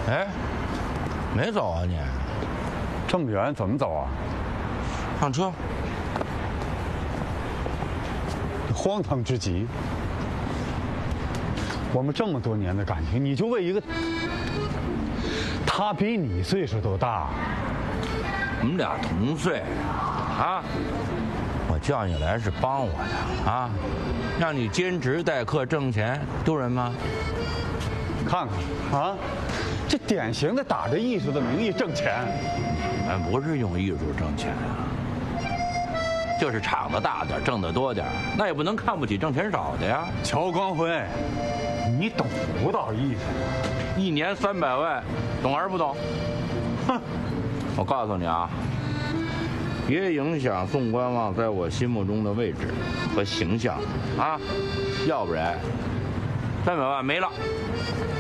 哎，没走啊你？ 这么远怎么走啊？ 上车。 荒唐之极。我们这么多年的感情，你就为一个他比你岁数都大， 我们俩同岁，啊！我叫你来是帮我的啊，让你兼职代课挣钱，丢人吗？ 看看啊，这典型的打着艺术的名义挣钱。 你们不是用艺术挣钱啊，就是厂子大点，挣得多点，那也不能看不起挣钱少的呀。 乔光辉，你懂不到艺术， 一年300万，懂还是不懂？哼！我告诉你啊，别影响宋观望在我心目中的位置和形象啊，要不然300万没了。